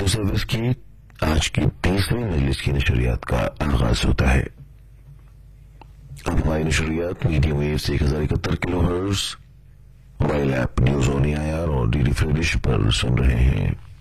Radio service की आज की तीसरी मजलिस की नशरियात का आगाज होता है। अब हमारी नशरियात medium wave 1071 kilo hertz, mobile app news on AIR और डीडी फ्री डिश पर सुन रहे हैं।